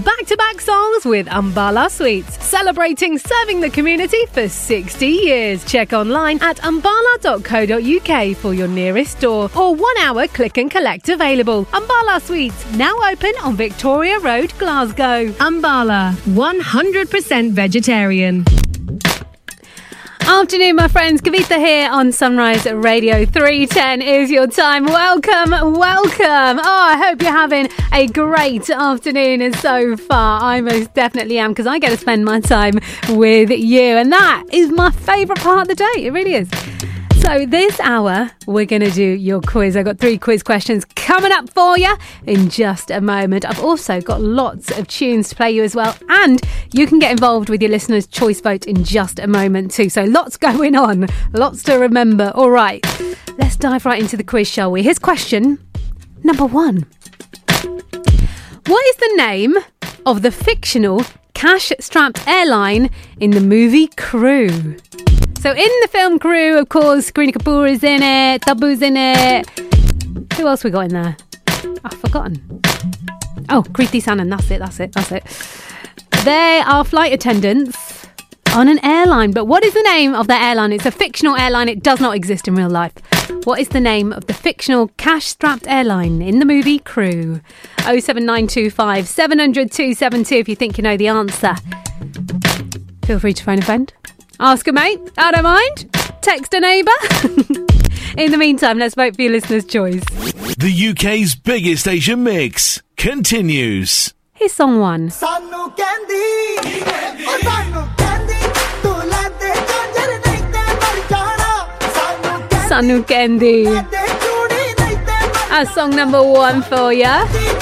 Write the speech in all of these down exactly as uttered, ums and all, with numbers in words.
back-to-back songs with Ambala Sweets, celebrating serving the community for sixty years. Check online at ambala dot co dot uk for your nearest store or one-hour click and collect available. Ambala Sweets, now open on Victoria Road, Glasgow. Ambala, one hundred percent vegetarian. Afternoon, my friends. Kavitha here on Sunrise Radio. three ten is your time. Welcome, welcome. Oh, I hope you're having a great afternoon so far. I most definitely am, because I get to spend my time with you. And that is my favourite part of the day. It really is. So this hour, we're going to do your quiz. I've got three quiz questions coming up for you in just a moment. I've also got lots of tunes to play you as well. And you can get involved with your listeners' choice vote in just a moment too. So lots going on. Lots to remember. All right, let's dive right into the quiz, shall we? Here's question number one. What is the name of the fictional cash-strapped airline in the movie Crew? So in the film Crew, of course, Kareena Kapoor is in it, Tabu's in it. Who else we got in there? I've forgotten. Oh, Kriti Sanon, that's it, that's it, that's it. They are flight attendants on an airline. But what is the name of that airline? It's a fictional airline. It does not exist in real life. What is the name of the fictional cash-strapped airline in the movie Crew? oh seven nine two five, seven hundred, two seven two if you think you know the answer. Feel free to phone a friend. Ask a mate, I don't mind. Text a neighbour. In the meantime, let's vote for your listener's choice. The U K's biggest Asian mix continues. Here's song one. Sanu Candy, oh Sanu Candy, tu lade janjar nahi te mar jana. Sanu Candy. That's song number one for ya.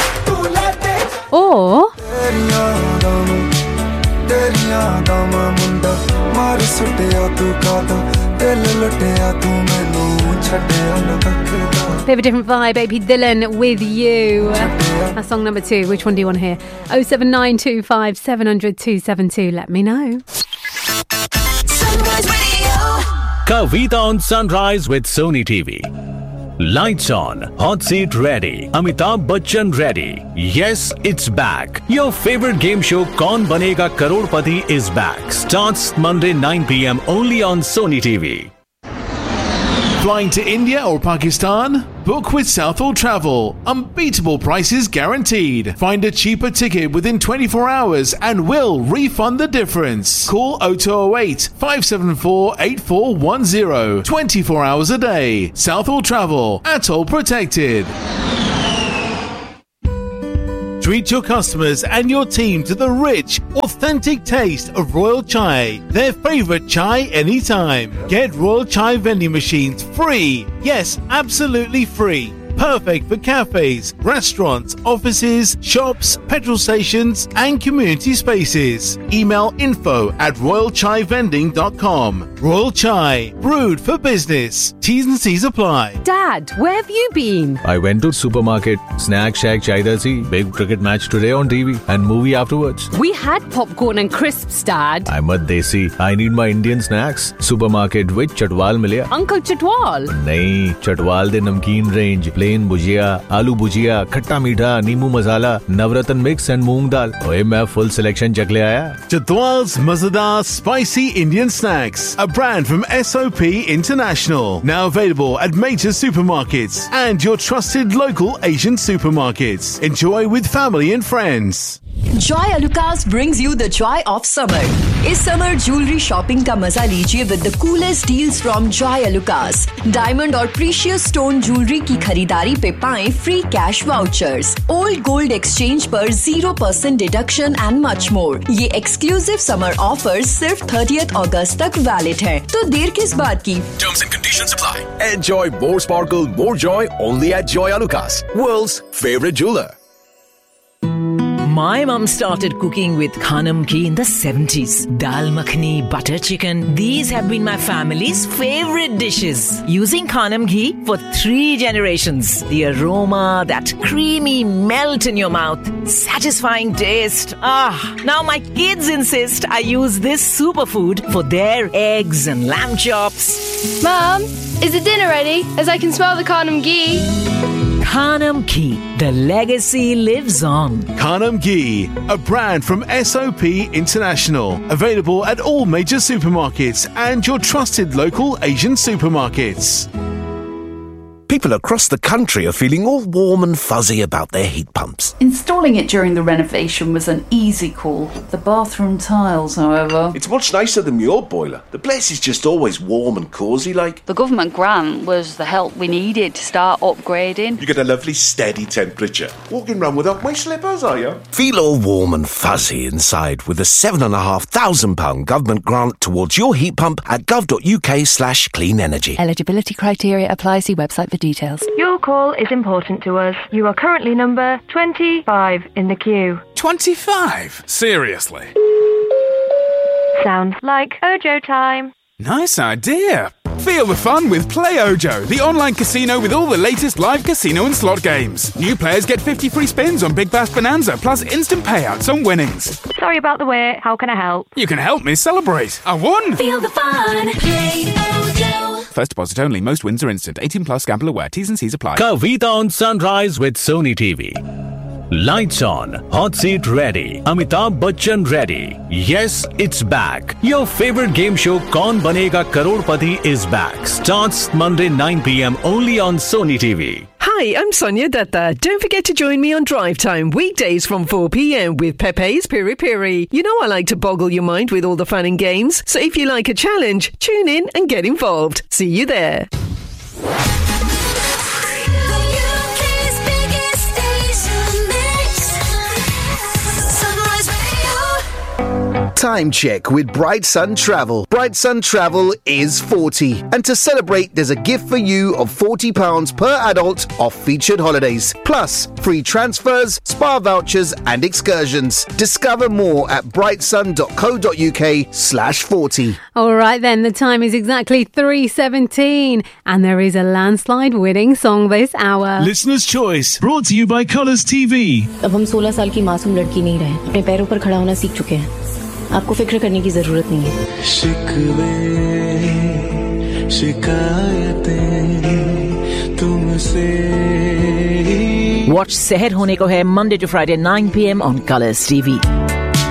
Or bit of a different vibe, A P Dylan with You. That's song number two. Which one do you want to hear? oh seven nine two five, seven hundred, two seven two. Let me know. Sunrise Radio. Kavitha on Sunrise with Sony T V. Lights on, hot seat ready, Amitabh Bachchan ready. Yes, it's back. Your favorite game show Kaun Banega Crorepati is back. Starts Monday nine p.m. only on Sony T V. Flying to India or Pakistan? Book with Southall Travel. Unbeatable prices guaranteed. Find a cheaper ticket within twenty-four hours and we'll refund the difference. Call oh two oh eight, five seven four, eight four one oh. twenty-four hours a day. Southall Travel. Atoll protected. Treat your customers and your team to the rich, authentic taste of Royal Chai. Their favorite chai anytime. Get Royal Chai vending machines free. Yes, absolutely free. Perfect for cafes, restaurants, offices, shops, petrol stations, and community spaces. Email info at royal chai vending dot com. Royal Chai, brewed for business. T's and C's apply. Dad, where have you been? I went to supermarket, snack shack chaida si, big cricket match today on T V and movie afterwards. We had popcorn and crisps, Dad. I'm a desi. I need my Indian snacks. Supermarket with Chatwal milya. Uncle Chatwal? Nahi, Chatwal de namkeen range. Plain bhujia, aloo bhujia, khatta meetha, neemu masala, navratan mix and moong dal. Oye, main full selection chak le aaya. Chatwal's Mazadar Spicy Indian Snacks, a brand from S O P International. Now available at major supermarkets and your trusted local Asian supermarkets. Enjoy with family and friends. Joy Alucas brings you the joy of summer. इस summer jewelry shopping का मजा लीजिए with the coolest deals from Joy Alucas. Diamond और precious stone jewelry की खरीदारी पे पाएं free cash vouchers. Old gold exchange पर zero percent deduction and much more. ये exclusive summer offers सिर्फ thirtieth August तक valid है. तो देर किस बात की? Terms and conditions apply. Enjoy more sparkle, more joy only at Joy Alucas, world's favorite jeweler. My mum started cooking with Khanam ghee in the seventies. Dal makhani, butter chicken. These have been my family's favorite dishes. Using Khanam ghee for three generations. The aroma, that creamy melt in your mouth. Satisfying taste. Ah, now my kids insist I use this superfood for their eggs and lamb chops. Mum, is the dinner ready? As I can smell the Khanam ghee. Khanam Ghee. The legacy lives on. Khanam Ghee, a brand from S O P International. Available at all major supermarkets and your trusted local Asian supermarkets. People across the country are feeling all warm and fuzzy about their heat pumps. Installing it during the renovation was an easy call. The bathroom tiles, however... It's much nicer than your boiler. The place is just always warm and cosy like. The government grant was the help we needed to start upgrading. You get a lovely steady temperature. Walking around without my slippers, are you? Feel all warm and fuzzy inside with a seven and a half thousand pound government grant towards your heat pump at gov.uk slash clean energy. Eligibility criteria apply. See website for details. Your call is important to us. You are currently number twenty-five in the queue. twenty-five? Seriously? Sounds like Ojo time. Nice idea. Feel the fun with Play Ojo, the online casino with all the latest live casino and slot games. New players get fifty free spins on Big Bass Bonanza, plus instant payouts on winnings. Sorry about the wait. How can I help? You can help me celebrate. I won! Feel the fun. Play Ojo. First deposit only. Most wins are instant. eighteen plus. Gamble aware. T's and C's apply. Kavita on Sunrise with Sony T V. Lights on, hot seat ready, Amitabh Bachchan ready. Yes, it's back. Your favorite game show Kaun Banega Crorepati is back. Starts Monday nine p.m. only on Sony T V. Hi, I'm Sonia Datta. Don't forget to join me on Drive Time weekdays from four p.m. with Pepe's Piri Piri. You know I like to boggle your mind with all the fun and games, so if you like a challenge, tune in and get involved. See you there. Time check with Bright Sun Travel. Bright Sun Travel is forty. And to celebrate, there's a gift for you of forty pounds per adult off featured holidays. Plus, free transfers, spa vouchers and excursions. Discover more at brightsun.co.uk slash 40. All right then, the time is exactly three seventeen and there is a landslide winning song this hour. Listener's Choice, brought to you by Colours T V. अब हम सोलह साल की मासूम लड़की नहीं रहे. अपने पैरों पर खड़ा होना सीख चुके हैं. आपको फिक्र करने की जरूरत नहीं है. शिकवे शिकायतें तुमसे. Watch Seher Hone Ko Hai Monday to Friday nine p.m. on Colours T V.